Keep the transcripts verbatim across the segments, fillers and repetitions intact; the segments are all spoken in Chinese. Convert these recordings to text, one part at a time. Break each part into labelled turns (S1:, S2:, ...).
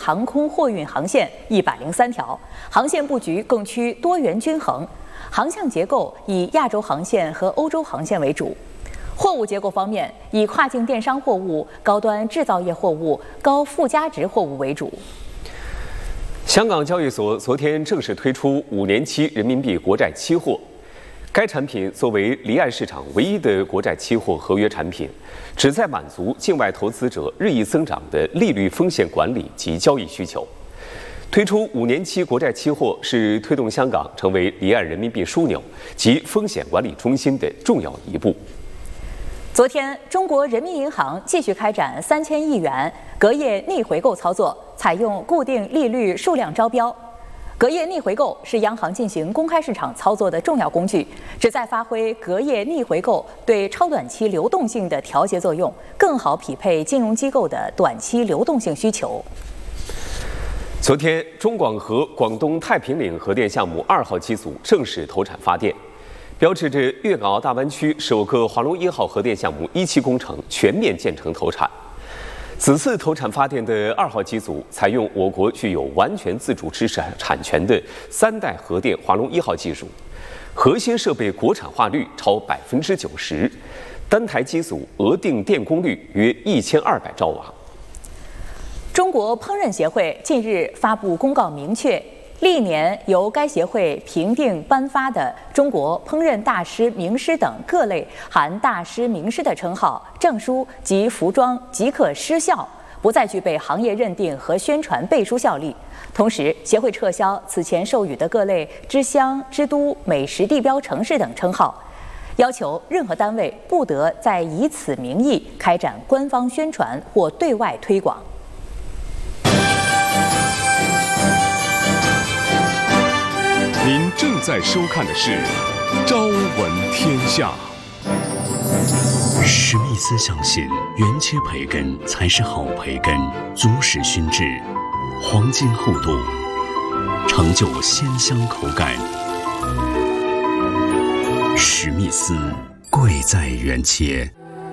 S1: 航空货运航线一百零三条，航线布局更趋多元均衡，航向结构以亚洲航线和欧洲航线为主。货物结构方面，以跨境电商货物、高端制造业货物、高附加值货物为主。
S2: 香港交易所昨天正式推出五年期人民币国债期货。该产品作为离岸市场唯一的国债期货合约产品，旨在满足境外投资者日益增长的利率风险管理及交易需求。推出五年期国债期货是推动香港成为离岸人民币枢纽及风险管理中心的重要一步。
S1: 昨天，中国人民银行继续开展三千亿元隔夜逆回购操作，采用固定利率数量招标。隔夜逆回购是央行进行公开市场操作的重要工具，旨在发挥隔夜逆回购对超短期流动性的调节作用，更好匹配金融机构的短期流动性需求。
S2: 昨天，中广核广东太平岭核电项目二号机组正式投产发电，标志着粤港澳大湾区首个华龙一号核电项目一期工程全面建成投产。此次投产发电的二号机组采用我国具有完全自主知识产权的三代核电华龙一号技术，核心设备国产化率超百分之九十，单台机组额定电功率约一千二百兆瓦。
S1: 中国烹饪协会近日发布公告，明确历年由该协会评定颁发的中国烹饪大师名师等各类含大师名师的称号、证书及服装即可失效，不再具备行业认定和宣传背书效力。同时，协会撤销此前授予的各类之乡、之都、美食地标城市等称号，要求任何单位不得再以此名义开展官方宣传或对外推广。
S3: 您正在收看的是《朝闻天下》。
S4: 史密斯相信，原切培根才是好培根，足使熏制，黄金厚度，成就鲜香口感。史密斯，贵在原切。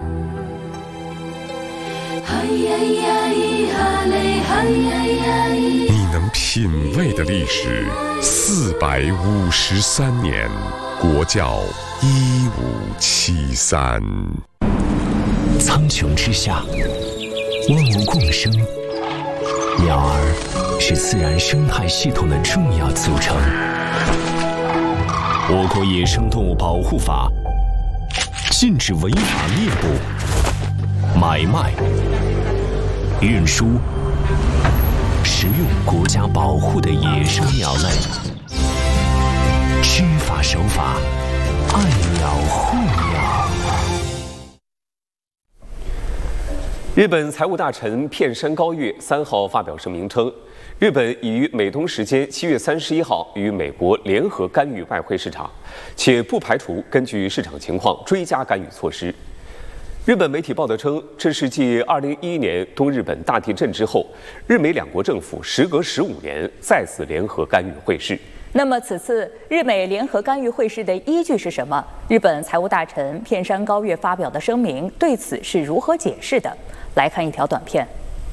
S3: 你能品味的历史四百五十三年，国窖一五七三。
S4: 苍穹之下，万物共生，鸟儿是自然生态系统的重要组成。我国野生动物保护法禁止违法猎捕、买卖、运输、食用国家保护的野生鸟类，知法守法，爱鸟护鸟。
S2: 日本财务大臣片山高月三号发表声明称，日本已于美东时间七月三十一号与美国联合干预外汇市场，且不排除根据市场情况追加干预措施。日本媒体报道称，这是继二零一一年东日本大地震之后，日美两国政府时隔十五年再次联合干预汇市。
S1: 那么，此次日美联合干预汇市的依据是什么？日本财务大臣片山高月发表的声明对此是如何解释的？来看一条短片。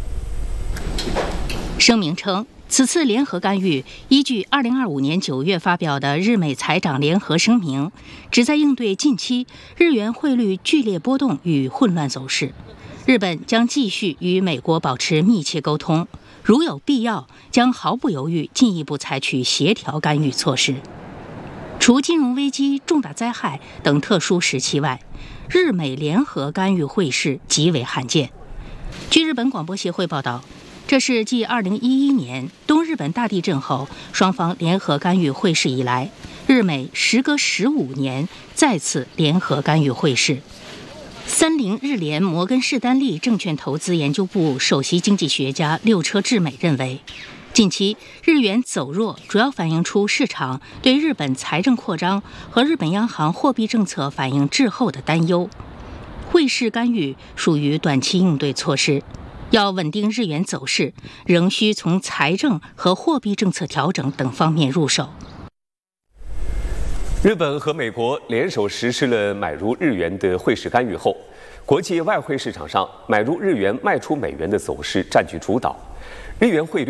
S5: 声明称，此次联合干预依据二零二五年九月发表的日美财长联合声明，旨在应对近期日元汇率剧烈波动与混乱走势。日本将继续与美国保持密切沟通，如有必要，将毫不犹豫进一步采取协调干预措施。除金融危机、重大灾害等特殊时期外，日美联合干预汇市极为罕见。据日本广播协会报道，这是继二零一一年东日本大地震后双方联合干预汇市以来，日美时隔十五年再次联合干预汇市。三菱日联摩根士丹利证券投资研究部首席经济学家六车智美认为，近期日元走弱主要反映出市场对日本财政扩张和日本央行货币政策反应滞后的担忧。汇市干预属于短期应对措施，要稳定日元走势，仍需从财政和货币政策调整等方面入手。
S2: 日本和美国联手实施了买入日元的汇市干预后，国际外汇市场上买入日元卖出美元的走势占据主导，日元汇率